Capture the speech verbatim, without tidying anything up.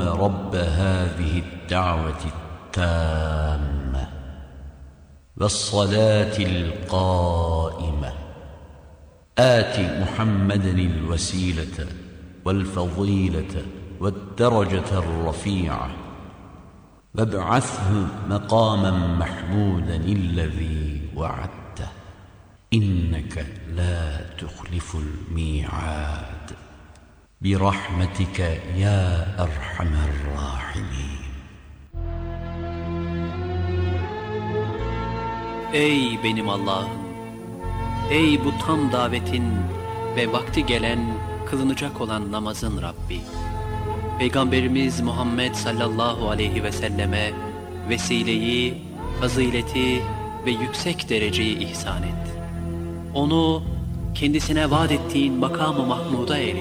رب هذه الدعوة التامة والصلاة القائمة آت محمدا الوسيلة والفضيلة والدرجة الرفيعة وابعثه مقاما محمودا الذي وعدته إنك لا تخلف الميعاد برحمتك يا أرحم الراحمين. Ey benim Allah'ım! Ey bu tam davetin ve vakti gelen, kılınacak olan namazın Rabbi! Peygamberimiz Muhammed sallallahu aleyhi ve selleme vesileyi, fazileti ve yüksek dereceyi ihsan et. Onu kendisine vaat ettiğin makam-ı mahmuda eyle.